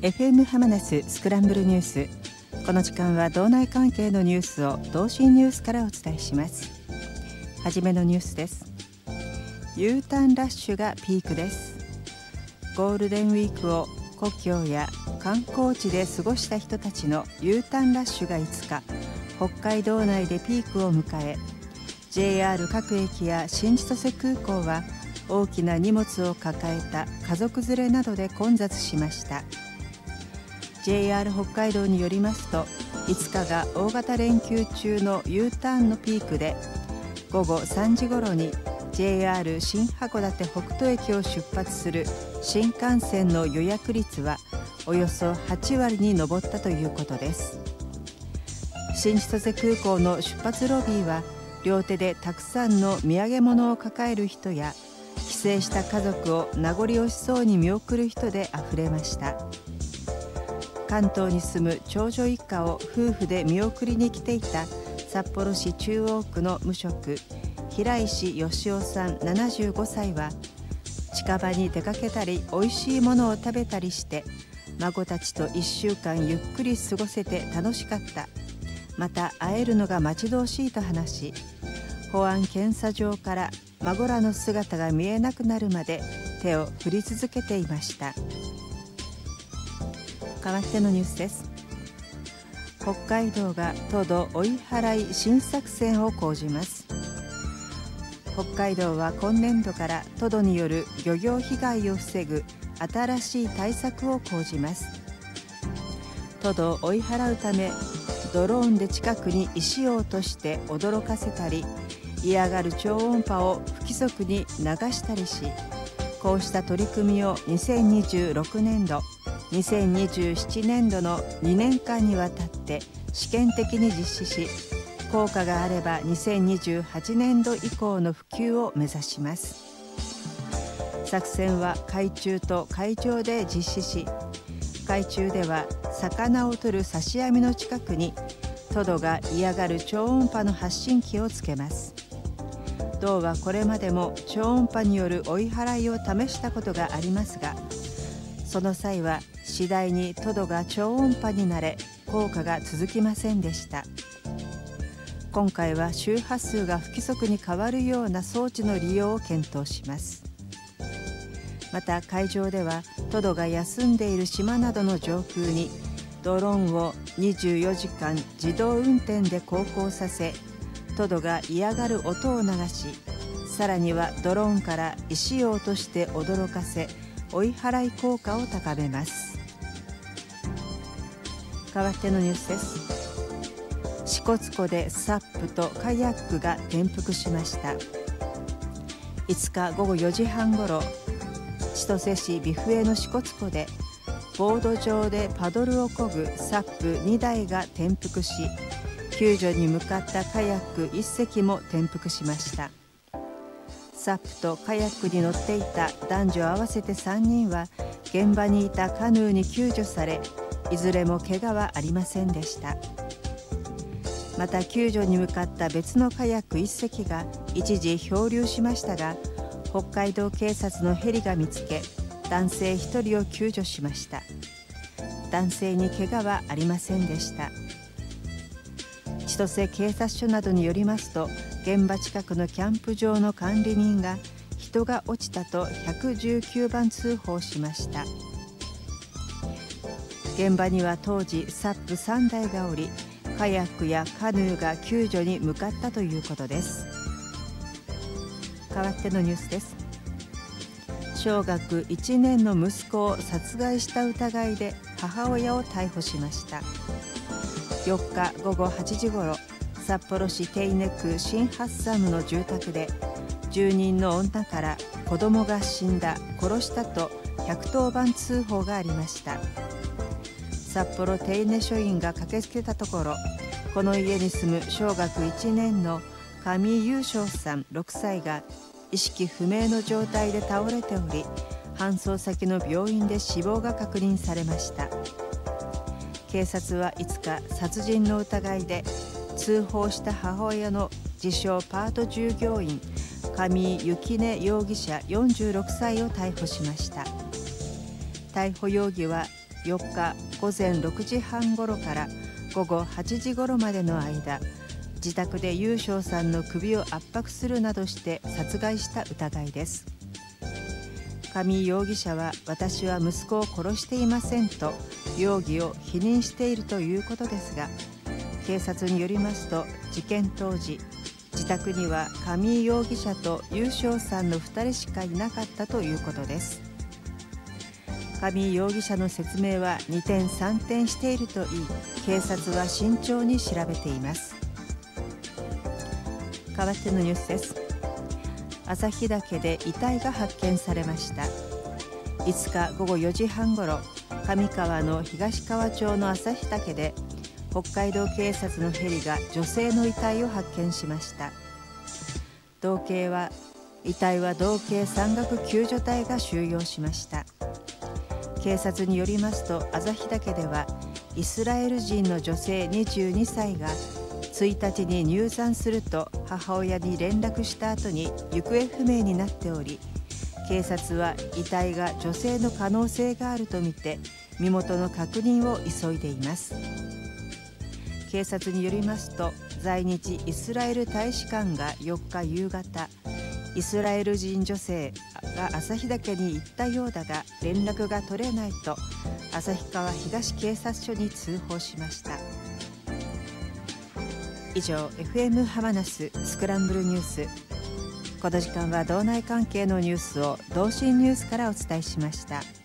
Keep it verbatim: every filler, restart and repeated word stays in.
エフエム 浜松スクランブルニュース。この時間は道内関係のニュースを同心ニュースからお伝えします。はじめのニュースです。U ターンラッシュがピークです。ゴールデンウィークを故郷や観光地で過ごした人たちの U ターンラッシュがいつか北海道内でピークを迎え、 ジェイアール 各駅や新千歳空港は大きな荷物を抱えた家族連れなどで混雑しました。 ジェイアール 北海道によりますと、いつかが大型連休中の U ターンのピークで、午後さんじごろに ジェイアール 新函館北斗駅を出発する新幹線の予約率はおよそはちわりに上ったということです。新千歳空港の出発ロビーは両手でたくさんの土産物を抱える人や、帰省した家族を名残惜しそうに見送る人であふれました。関東に住む長女一家を夫婦で見送りに来ていた札幌市中央区の無職平石義雄さんななじゅうごさいは、近場に出かけたりおいしいものを食べたりして孫たちといっしゅうかんゆっくり過ごせて楽しかった、また会えるのが待ち遠しいと話し、保安検査場から孫らの姿が見えなくなるまで手を振り続けていました。代わってのニュースです。北海道がトド追い払い新作戦を講じます。北海道は今年度からトドによる漁業被害を防ぐ新しい対策を講じます。トドを追い払うため、ドローンで近くに石を落として驚かせたり、嫌がる超音波を不規則に流したりし、こうした取り組みをにせんにじゅうろくねんど、にせんにじゅうななねんどのにねんかんにわたって試験的に実施し、効果があればにせんにじゅうはちねんど以降の普及を目指します。作戦は海中と海上で実施し、海中では魚を取る刺し網の近くにトドが嫌がる超音波の発信機をつけます。道はこれまでも超音波による追い払いを試したことがありますが、その際は次第にトドが超音波に慣れ、効果が続きませんでした。今回は周波数が不規則に変わるような装置の利用を検討します。また海上ではトドが休んでいる島などの上空にドローンをにじゅうよじかん自動運転で航行させ、トドが嫌がる音を流し、さらにはドローンから石を落として驚かせ、追い払い効果を高めます。代わってのニュースです。支笏湖でサップとカヤックが転覆しました。いつかごごよじはんごろ、千歳市美孚江の支笏湖でボード上でパドルを漕ぐサップにだいが転覆し、救助に向かったカヤックいっせきも転覆しました。サップとカヤックに乗っていた男女合わせてさんにんは現場にいたカヌーに救助され、いずれも怪我はありませんでした。また救助に向かった別のカヤックいっせきが一時漂流しましたが、北海道警察のヘリが見つけ、男性ひとりを救助しました。男性に怪我はありませんでした。千歳警察署などによりますと、現場近くのキャンプ場の管理人が人が落ちたとひゃくじゅうきゅうばん通報しました。現場には当時サップさんだいがおり、カヤックやカヌーが救助に向かったということです。代わってのニュースです。小学いちねんの息子を殺害した疑いで母親を逮捕しました。よっかごごはちじごろ、札幌市手稲区新ハッサムの住宅で住人の女から子供が死んだ、殺したとひゃくとおばん通報がありました。札幌手稲署員が駆けつけたところ、この家に住む小学いちねんの上井雄翔さんろくさいが意識不明の状態で倒れており、搬送先の病院で死亡が確認されました。警察はいつか殺人の疑いで通報した母親の自称パート従業員上井幸音容疑者よんじゅうろくさいを逮捕しました。逮捕容疑はよっかごぜんろくじはんごろからごごはちじごろまでの間、自宅で優勝さんの首を圧迫するなどして殺害した疑いです。上井容疑者は、私は息子を殺していませんと容疑を否認しているということですが、警察によりますと、事件当時自宅には上井容疑者と優勝さんのふたりしかいなかったということです。上井容疑者の説明は二転三転しているといい、警察は慎重に調べています。代わってのニュースです。旭岳で遺体が発見されました。いつかごごよじはんごろ、上川の東川町の旭岳で北海道警察のヘリが女性の遺体を発見しました。道警は遺体は道警山岳救助隊が収容しました。警察によりますと、旭岳ではイスラエル人の女性にじゅうにさいがついたちに入山すると母親に連絡した後に行方不明になっており、警察は遺体が女性の可能性があるとみて身元の確認を急いでいます。警察によりますと、在日イスラエル大使館がよっか夕方、イスラエル人女性が旭岳に行ったようだが連絡が取れないと旭川東警察署に通報しました。以上、 エフエム ハマナススクランブルニュース。この時間は道内関係のニュースを同心ニュースからお伝えしました。